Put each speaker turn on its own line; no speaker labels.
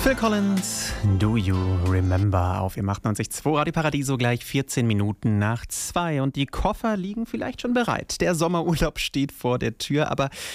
Phil Collins, Do You Remember auf im 98.2 Radio Paradiso, gleich 14 Minuten nach 2. Und die Koffer liegen vielleicht schon bereit. Der Sommerurlaub steht vor der Tür, aber